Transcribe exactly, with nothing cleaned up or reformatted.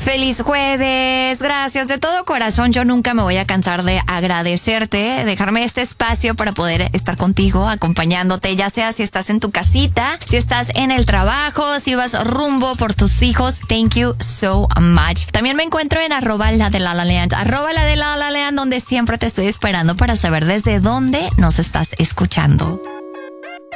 Feliz jueves, gracias de todo corazón. Yo nunca me voy a cansar de agradecerte, dejarme este espacio para poder estar contigo, acompañándote, ya sea si estás en tu casita, si estás en el trabajo, si vas rumbo por tus hijos. Thank you so much. También me encuentro en arroba la de La La Land, arroba la de La La Land, donde siempre te estoy esperando para saber desde dónde nos estás escuchando.